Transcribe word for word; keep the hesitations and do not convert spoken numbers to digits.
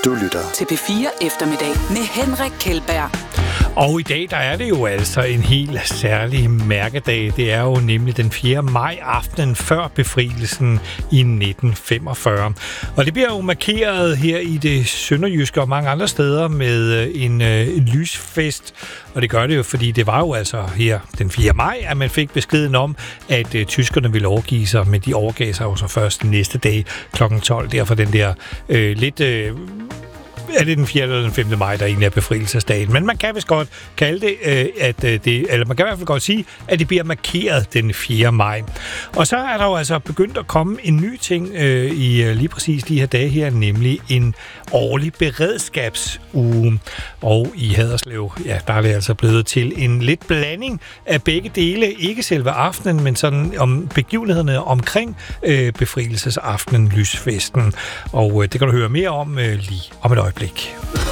Du lytter til P fire Eftermiddag med Henrik Kjeldberg. Og i dag, der er det jo altså en helt særlig mærkedag. Det er jo nemlig den fjerde maj, aftenen før befrielsen i nitten femogfyrre. Og det bliver jo markeret her i det sønderjyske og mange andre steder med en, øh, en lysfest. Og det gør det jo, fordi det var jo altså her den fjerde maj, at man fik beskeden om, at øh, tyskerne ville overgive sig, men de overgav sig jo så først næste dag klokken tolv. Derfor den der øh, lidt... Øh, er det den fjerde eller den femte maj, der egentlig er befrielsesdagen. Men man kan vist godt kalde det, øh, at øh, det, eller man kan i hvert fald godt sige, at det bliver markeret den fjerde maj. Og så er der jo altså begyndt at komme en ny ting øh, i øh, lige præcis de her dage her, nemlig en årlig beredskabsuge. Og i Haderslev, ja, der er det altså blevet til en lidt blanding af begge dele. Ikke selve aftenen, men sådan om begivenhederne omkring øh, befrielsesaftenen, lysfesten. Og øh, det kan du høre mere om øh, lige om et øjeblik.